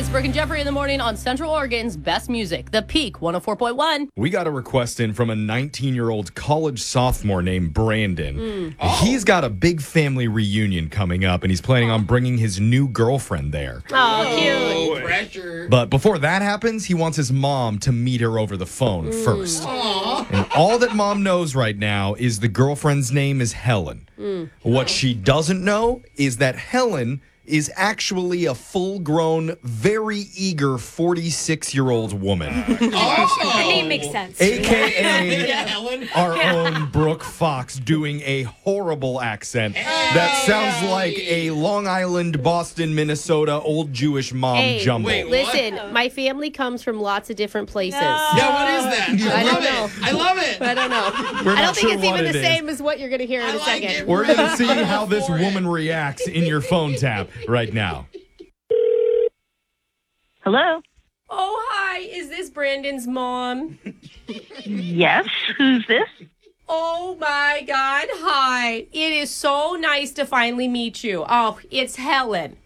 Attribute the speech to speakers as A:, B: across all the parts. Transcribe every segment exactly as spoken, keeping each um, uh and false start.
A: It's Brooke and Jeffrey in the morning on Central Oregon's best music, The Peak one oh four point one.
B: We got a request in from a nineteen-year-old college sophomore named Brandon. Mm. Oh. He's got a big family reunion coming up, and he's planning on bringing his new girlfriend there.
A: Oh, cute.
C: Oh, pressure.
B: But before that happens, he wants his mom to meet her over the phone mm. first.
C: Aww.
B: And all that mom knows right now is the girlfriend's name is Helen. Mm. What she doesn't know is that Helen is actually a full-grown, very eager forty-six-year-old woman.
D: Oh. Her name makes sense.
B: A K A
C: yeah,
B: our own Brooke Fox doing a horrible accent that sounds like a Long Island, Boston, Minnesota old Jewish mom
A: hey,
B: jumble.
C: wait,
A: Listen, my family comes from lots of different places.
D: No.
C: Yeah, what is that? I,
A: I
C: love
A: don't know.
C: it. I love it.
A: I don't know.
B: We're
A: I
B: not
A: don't think
B: sure
A: it's
B: what
A: even
B: it
A: the
B: is.
A: same as what you're going to hear in
C: I
A: a
C: like
A: second.
C: it.
B: We're going to see how this
C: For it.
B: woman reacts in your phone tap right now.
E: Hello?
A: Oh, hi. Is this Brandon's mom?
E: Yes, who's this?
A: Oh, my God. Hi. It is so nice to finally meet you. Oh, it's Helen.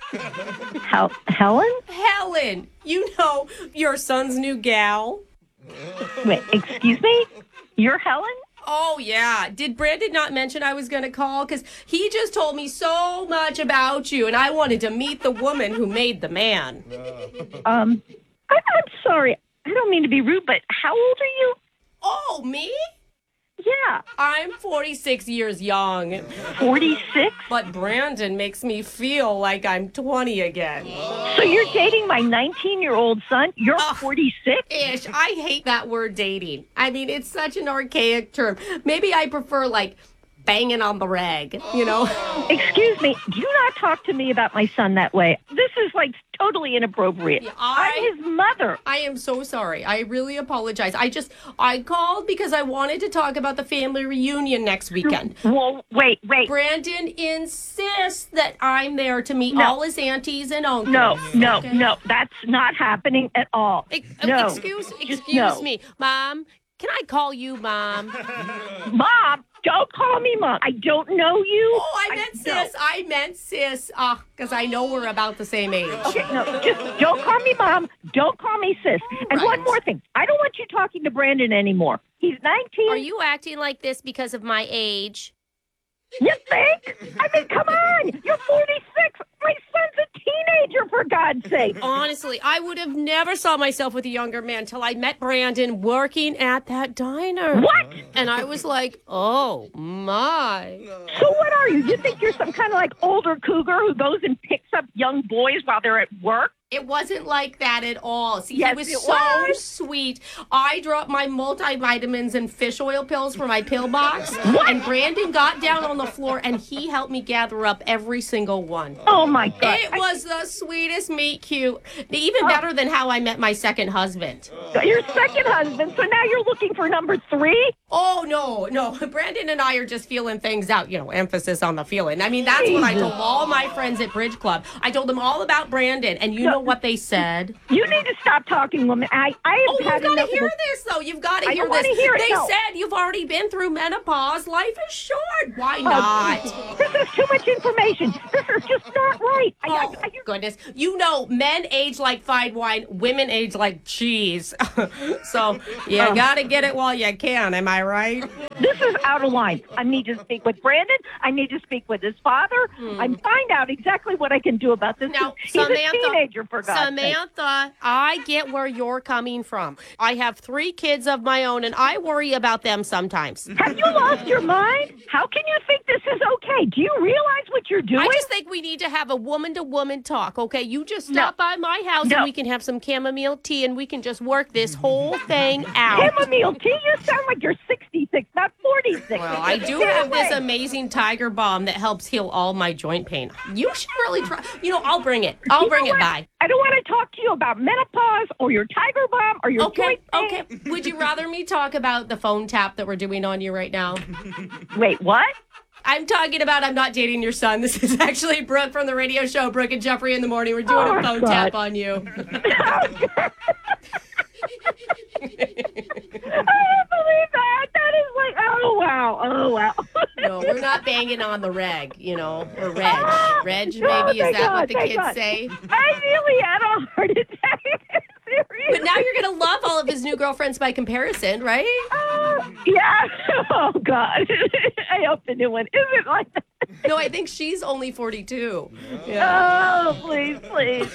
E: Hel- Helen?
A: Helen. You know, your son's new gal.
E: Wait, excuse me? You're Helen?
A: Oh, yeah. Did Brandon not mention I was going to call? Because he just told me so much about you, and I wanted to meet the woman who made the man.
E: Um, I- I'm sorry. I don't mean to be rude, but how old are you?
A: Oh, me?
E: Yeah,
A: I'm forty-six years young,
E: forty-six?
A: but Brandon makes me feel like I'm twenty again.
E: So you're dating my nineteen-year-old son? You're
A: Ugh.
E: forty-six?
A: Ish, I hate that word dating. I mean, it's such an archaic term. Maybe I prefer, like, banging on the rag, you know?
E: Excuse me, do not talk to me about my son that way. This is, like, totally inappropriate.
A: Yeah, I-
E: I'm his mother.
A: I am so sorry. I really apologize. I just, I called because I wanted to talk about the family reunion next weekend.
E: Well, wait, wait.
A: Brandon insists that I'm there to meet
E: No.
A: all his aunties and uncles.
E: No, no,
A: Okay?
E: no, that's not happening at all.
A: Ex- uh,
E: No.
A: Excuse,
E: Just
A: excuse
E: no.
A: me, Mom. Can I call you Mom?
E: Mom, don't call me Mom. I don't know you.
A: Oh, I meant
E: no.
A: sis. I meant sis. Ah, because I know we're about the same age.
E: Okay, no, just don't call me Mom. Don't call me sis. And
A: Right.
E: one more thing. I don't want you talking to Brandon anymore. He's nineteen.
A: Are you acting like this because of my age?
E: You think? I mean, come on. You're forty-six. My son's a teenager, for God's sake.
A: Honestly, I would have never saw myself with a younger man till I met Brandon working at that diner.
E: What?
A: And I was like, oh, my.
E: So what are you? You think you're some kind of like older cougar who goes and picks up young boys while they're at work?
A: It wasn't like that at all. See,
E: Yes,
A: he was
E: it
A: so
E: was.
A: sweet. I dropped my multivitamins and fish oil pills for my pill box. And Brandon got down on the floor and he helped me gather up every single one.
E: Oh, my God.
A: It was the sweetest meet cute. Even better than how I met my second husband.
E: Your second husband, so now you're looking for number three?
A: Oh, no, no. Brandon and I are just feeling things out. You know, emphasis on the feeling. I mean, that's what I told all my friends at Bridge Club. I told them all about Brandon. And you know what they said?
E: You need to stop talking, woman. I, I have
A: Oh, you've
E: had
A: got to
E: enough
A: hear
E: of
A: this, though. You've got to
E: I
A: hear
E: don't
A: this.
E: wanna hear it,
A: They
E: no.
A: said you've already been through menopause. Life is short. Why not?
E: This is too much information. This is just not right. I,
A: Oh,
E: I, I,
A: goodness. You know, men age like fine wine, women age like cheese. So you
E: Oh.
A: got to get it while you can. Am I right?
E: this is out of line. I need to speak with Brandon. I need to speak with his father. and find out exactly what I can do about this.
A: Now,
E: He's
A: Samantha,
E: a teenager, for God's sake.
A: Samantha, I get where you're coming from. I have three kids of my own, and I worry about them sometimes.
E: Have you lost your mind? How can you think this is okay? Do you realize what you're doing?
A: I just think we need to have a woman-to-woman talk, okay? You just
E: No.
A: stop by my house
E: No.
A: and we can have some chamomile tea and we can just work this whole thing out.
E: Chamomile tea? You sound like you're sixty-six, not forty-six.
A: Well, I do
E: Get
A: have this
E: away.
A: amazing tiger balm that helps heal all my joint pain. You should really try. You know, I'll bring it. I'll
E: You
A: bring
E: know
A: it
E: what?
A: by.
E: I don't want to talk to you about menopause or your tiger balm or your
A: Okay,
E: joint
A: okay.
E: pain.
A: Would you rather me talk about the phone tap that we're doing on you right now?
E: Wait, what?
A: I'm talking about I'm not dating your son. This is actually Brooke from the radio show, Brooke and Jeffrey in the Morning. We're doing
E: Oh,
A: a phone
E: God.
A: tap on you.
E: I don't believe that. That is like out Oh, wow. Oh, wow.
A: No, we're not banging on the reg, you know, or reg. Reg, maybe,
E: Oh,
A: is
E: thank
A: that
E: God,
A: what the
E: thank
A: kids
E: God.
A: say?
E: I nearly had a heart attack. Seriously.
A: But now you're going to love all of his new girlfriends by comparison, right?
E: Oh, yeah. Oh, God. I hope the new one isn't like that.
A: No, I think she's only forty-two. Yeah.
E: Oh, please, please.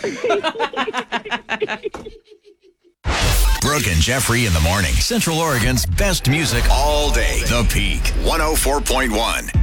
F: Brooke and Jeffrey in the morning. Central Oregon's best music all day. The Peak. one oh four point one.